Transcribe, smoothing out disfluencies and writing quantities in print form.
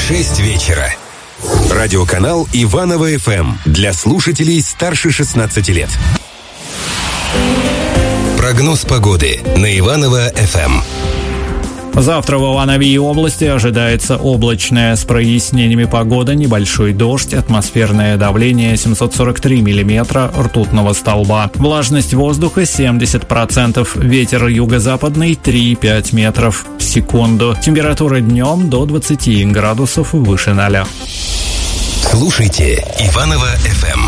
6 вечера. Радиоканал Иваново ФМ для слушателей старше 16 лет. Прогноз погоды на Иваново ФМ. Завтра в Иванове и области ожидается облачная с прояснениями погода, небольшой дождь, атмосферное давление 743 миллиметра ртутного столба. Влажность воздуха 70%, ветер юго-западный 3,5 метров в секунду. Температура днем до 20 градусов выше 0. Слушайте Иваново ФМ.